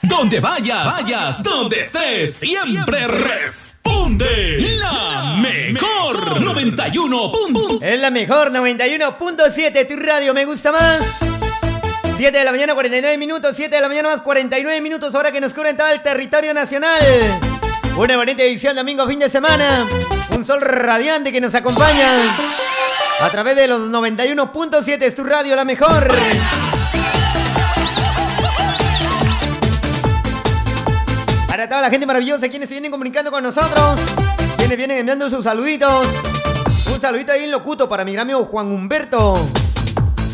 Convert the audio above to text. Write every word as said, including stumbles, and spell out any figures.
Donde vayas, vayas, donde estés, siempre responde la mejor noventa y uno punto siete. Es la mejor noventa y uno punto siete, tu radio me gusta más. siete de la mañana, cuarenta y nueve minutos, siete de la mañana más cuarenta y nueve minutos, hora que nos cubre en todo el territorio nacional. Una bonita edición domingo, fin de semana. Un sol radiante que nos acompaña a través de los noventa y uno punto siete, es tu radio la mejor. Para toda la gente maravillosa, quienes se vienen comunicando con nosotros, quienes vienen enviando sus saluditos. Un saludito ahí en locuto para mi gran amigo Juan Humberto.